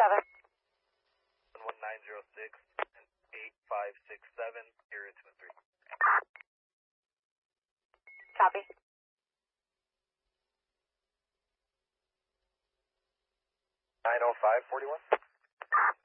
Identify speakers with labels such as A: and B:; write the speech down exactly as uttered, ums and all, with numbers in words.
A: seven.
B: one nine zero six and eight five six seven, area two and three.
A: Copy.
B: nine oh five forty-one.